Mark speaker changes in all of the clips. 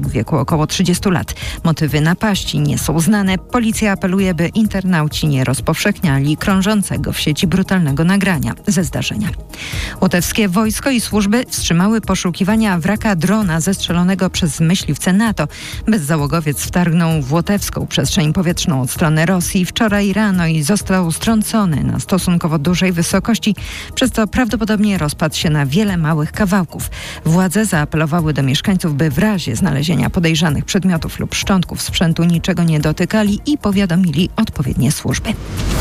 Speaker 1: w wieku około 30 lat. Motywy napaści nie są znane. Policja apeluje, by internauci nie rozpowszechniali krążącego w sieci brutalnego nagrania ze zdarzenia. Łotewskie wojsko i służby wstrzymały poszukiwania wraka drona zestrzelonego przez myśliwce NATO. Bezzałogowiec wtargnął w łotewską przestrzeń powietrzną od strony Rosji wczoraj rano i został strącony na stosunkowo dużej wysokości, przez co prawdopodobnie rozpadł się na wiele małych kawałków. Władze zaapelowały do mieszkańców, by w razie znalezienia podejrzanych przedmiotów lub szczątków sprzętu niczego nie dotykali i powiadomili odpowiednie służby.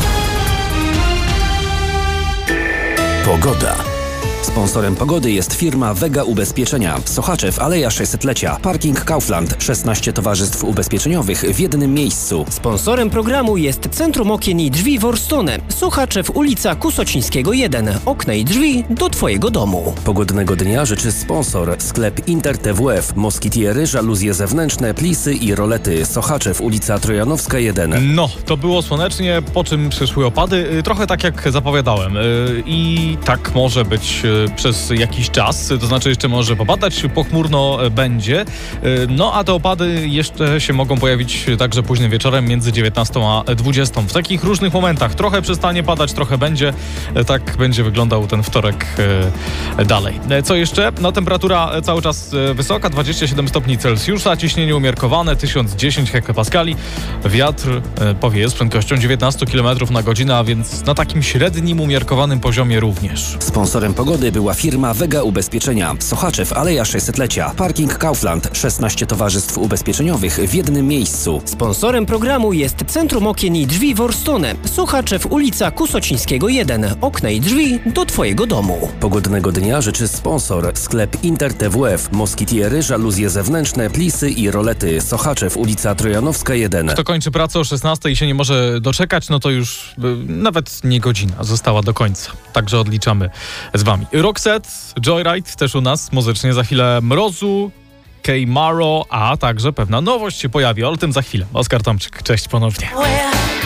Speaker 2: Pogoda. Sponsorem pogody jest firma Vega Ubezpieczenia. Sochaczew, Aleja 600-lecia. Parking Kaufland. 16 towarzystw ubezpieczeniowych w jednym miejscu.
Speaker 3: Sponsorem programu jest Centrum Okien i Drzwi Worstone. Sochaczew, ulica Kusocińskiego 1. Okna i drzwi do Twojego domu.
Speaker 2: Pogodnego dnia życzy sponsor. Sklep Inter TWF. Moskitiery, żaluzje zewnętrzne, plisy i rolety. Sochaczew, ulica Trojanowska 1.
Speaker 4: No, to było słonecznie, po czym przyszły opady. Trochę tak jak zapowiadałem. I tak może być przez jakiś czas, to znaczy jeszcze może popadać, pochmurno będzie. No a te opady jeszcze się mogą pojawić także późnym wieczorem między 19 a 20. W takich różnych momentach. Trochę przestanie padać, trochę będzie. Tak będzie wyglądał ten wtorek dalej. Co jeszcze? No temperatura cały czas wysoka, 27 stopni Celsjusza, ciśnienie umiarkowane, 1010 hektopaskali. Wiatr powieje z prędkością 19 km na godzinę, a więc na takim średnim umiarkowanym poziomie również.
Speaker 2: Sponsorem pogody była firma Vega Ubezpieczenia. Sochaczew, Aleja 600-lecia. Parking Kaufland. 16 towarzystw ubezpieczeniowych w jednym miejscu.
Speaker 3: Sponsorem programu jest Centrum Okien i Drzwi Worstone. Sochaczew, ulica Kusocińskiego 1. Okna i drzwi do Twojego domu.
Speaker 2: Pogodnego dnia życzy sponsor. Sklep Inter TWF. Moskitiery, żaluzje zewnętrzne, plisy i rolety. Sochaczew, ulica Trojanowska 1.
Speaker 4: Kto kończy pracę o 16 i się nie może doczekać, no to już nawet nie godzina została do końca. Także odliczamy z Wami. Roxette, Joyride też u nas muzycznie. Za chwilę Mrozu, K-Maro, a także pewna nowość się pojawi. O tym za chwilę. Oskar Tomczyk, cześć ponownie.